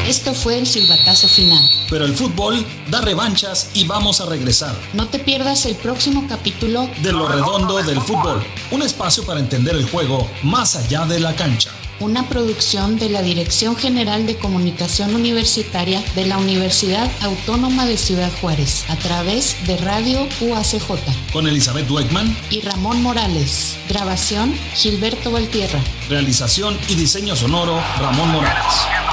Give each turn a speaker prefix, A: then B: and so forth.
A: Esto fue el silbatazo final.
B: Pero el fútbol da revanchas y vamos a regresar.
A: No te pierdas el próximo capítulo
B: de Lo Redondo del Fútbol, un espacio para entender el juego más allá de la cancha.
A: Una producción de la Dirección General de Comunicación Universitaria de la Universidad Autónoma de Ciudad Juárez, a través de Radio UACJ.
B: Con Elizabeth Dweckman
A: y Ramón Morales. Grabación, Gilberto Valtierra.
B: Realización y diseño sonoro, Ramón Morales.